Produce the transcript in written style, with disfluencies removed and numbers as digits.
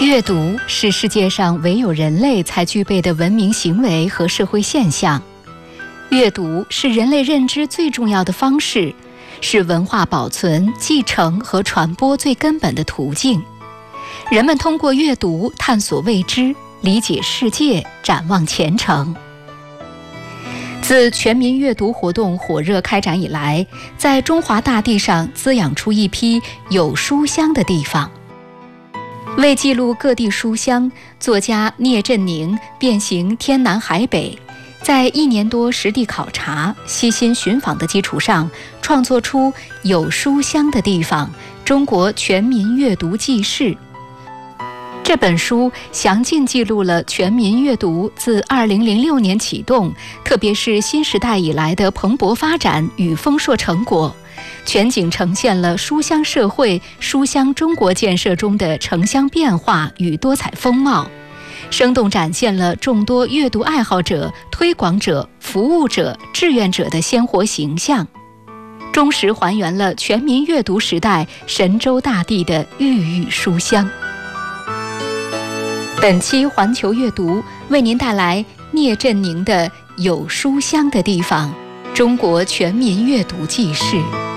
阅读是世界上唯有人类才具备的文明行为和社会现象。阅读是人类认知最重要的方式，是文化保存、继承和传播最根本的途径。人们通过阅读探索未知，理解世界，展望前程。自全民阅读活动火热开展以来，在中华大地上滋养出一批有书香的地方。为记录各地书香，作家聂振宁遍行天南海北，在1年多实地考察、悉心寻访的基础上，创作出《有书香的地方：中国全民阅读纪事》。这本书详尽记录了全民阅读自2006年启动，特别是新时代以来的蓬勃发展与丰硕成果，全景呈现了书香社会、书香中国建设中的城乡变化与多彩风貌，生动展现了众多阅读爱好者、推广者、服务者、志愿者的鲜活形象，忠实还原了全民阅读时代神州大地的郁郁书香。本期环球阅读为您带来聂振宁的《有书香的地方：中国全民阅读纪事》。